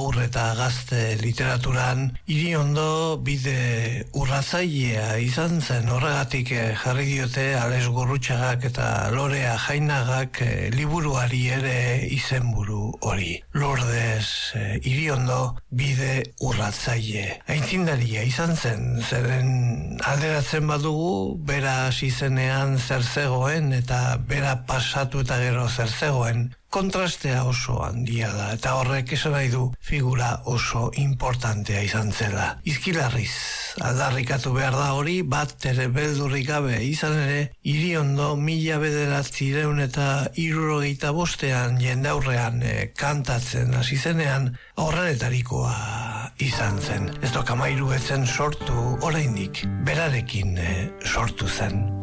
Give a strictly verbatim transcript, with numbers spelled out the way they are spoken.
haur eta gazte literaturan Iriondo bide urratzailea izan zen. Horregatik jarri diote Ales Gurrutxagak eta Lorea Jainagak liburuari ere izenburu hori. Lourdes Iriondo bide urratzaile. Aitzindaria izan zen, zeren alderatzen badugu, bera hasi zenean zer zegoen eta bera pasatu eta gero zer zegoen, kontrastea oso handia da, eta horrek esan nahi du figura oso importantea izan zela. Izkilarriz aldarrikatu behar da hori, bat ere beldurrik gabe, izan ere Iriondo mila bederatzireun eta hirurogeita bostean jendaurrean e, kantatzen hasi zenean horretarikoa izan zen. Ez dokamairu etzen sortu oraindik, berarekin e, sortu zen.